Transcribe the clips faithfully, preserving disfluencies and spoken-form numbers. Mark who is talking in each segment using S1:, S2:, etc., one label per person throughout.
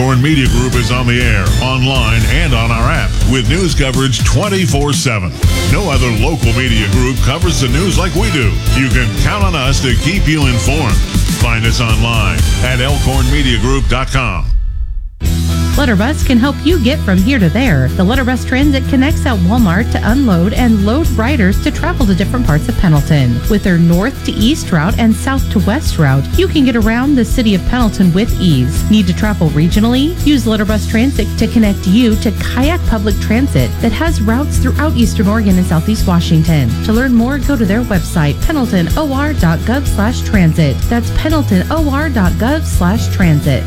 S1: Elkhorn Media Group is on the air, online, and on our app with news coverage twenty-four seven. No other local media group covers the news like we do. You can count on us to keep you informed. Find us online at elkhorn media group dot com.
S2: Letterbus can help you get from here to there. The Letterbus Transit connects at Walmart to unload and load riders to travel to different parts of Pendleton. With their north to east route and south to west route, you can get around the city of Pendleton with ease. Need to travel regionally? Use Letterbus Transit to connect you to Kayak Public Transit that has routes throughout Eastern Oregon and Southeast Washington. To learn more, go to their website, pendleton o r dot gov slash transit. That's pendleton o r dot gov slash transit.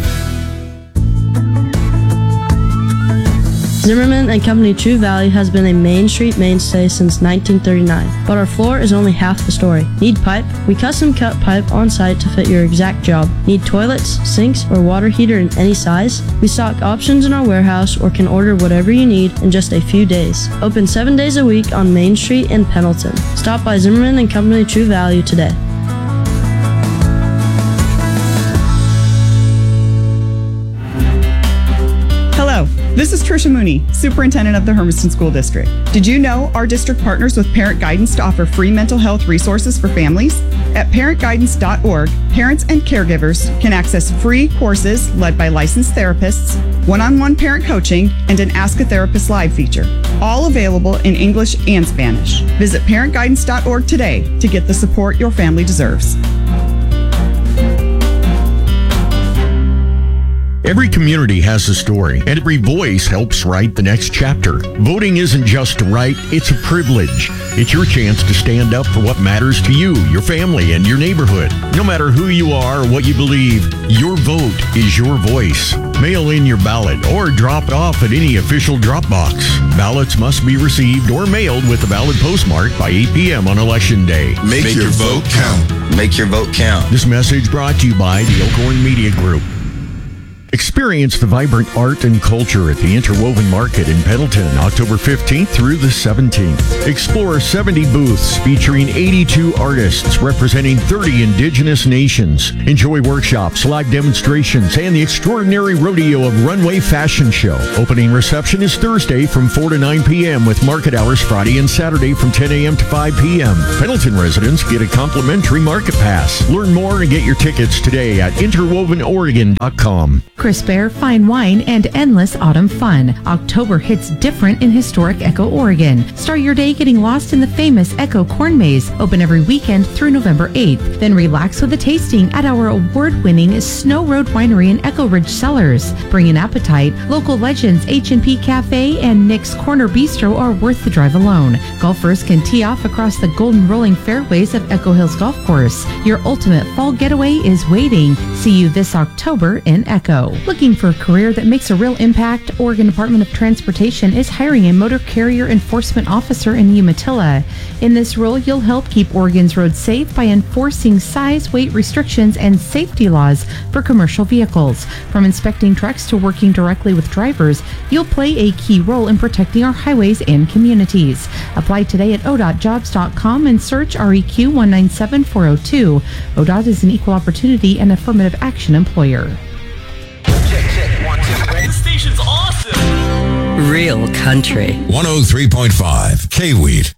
S3: Zimmerman and Company True Value has been a Main Street mainstay since nineteen thirty-nine, but our floor is only half the story. Need pipe? We custom cut pipe on site to fit your exact job. Need toilets, sinks, or water heater in any size? We stock options in our warehouse or can order whatever you need in just a few days. Open seven days a week on Main Street in Pendleton. Stop by Zimmerman and Company True Value today.
S4: Hello, this is Tricia Mooney, Superintendent of the Hermiston School District. Did you know our district partners with Parent Guidance to offer free mental health resources for families? At parent guidance dot org, parents and caregivers can access free courses led by licensed therapists, one-on-one parent coaching, and an Ask a Therapist Live feature, all available in English and Spanish. Visit parent guidance dot org today to get the support your family deserves.
S5: Every community has a story, and every voice helps write the next chapter. Voting isn't just a right, it's a privilege. It's your chance to stand up for what matters to you, your family, and your neighborhood. No matter who you are or what you believe, your vote is your voice. Mail in your ballot or drop it off at any official drop box. Ballots must be received or mailed with a valid postmark by eight p.m. on Election Day.
S6: Make, Make your, your vote count. Make your vote count.
S5: This message brought to you by the Elkhorn Media Group. Experience the vibrant art and culture at the Interwoven Market in Pendleton, October fifteenth through the seventeenth. Explore seventy booths featuring eighty-two artists representing thirty indigenous nations. Enjoy workshops, live demonstrations, and the extraordinary rodeo of Runway Fashion Show. Opening reception is Thursday from four to nine p.m. with market hours Friday and Saturday from ten a.m. to five p.m. Pendleton residents get a complimentary market pass. Learn more and get your tickets today at interwoven oregon dot com.
S2: Crisp air, fine wine, and endless autumn fun. October hits different in historic Echo, Oregon. Start your day getting lost in the famous Echo Corn Maze, open every weekend through November eighth. Then relax with a tasting at our award-winning Snow Road Winery in Echo Ridge Cellars. Bring an appetite. Local legends H and P Cafe and Nick's Corner Bistro are worth the drive alone. Golfers can tee off across the golden rolling fairways of Echo Hills Golf Course. Your ultimate fall getaway is waiting. See you this October in Echo. Looking for a career that makes a real impact? Oregon Department of Transportation is hiring a motor carrier enforcement officer in Umatilla. In this role, you'll help keep Oregon's roads safe by enforcing size, weight restrictions, and safety laws for commercial vehicles. From inspecting trucks to working directly with drivers, you'll play a key role in protecting our highways and communities. Apply today at o d o t jobs dot com and search R E Q one nine seven four zero two. O D O T is an equal opportunity and affirmative action employer.
S7: This station's awesome.
S8: Real country.
S6: one oh three point five K-Wheat.